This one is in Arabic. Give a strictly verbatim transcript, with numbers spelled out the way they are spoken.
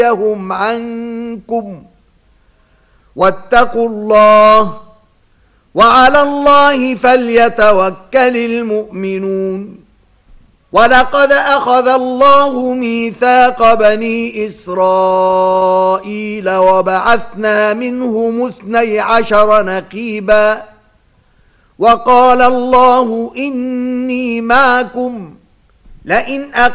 يهم عنكم واتقوا الله وعلى الله فليتوكل المؤمنون. ولقد أخذ الله ميثاق بني إسرائيل وبعثنا منهم اثني عشر نقيبا وقال الله إني معكم لئن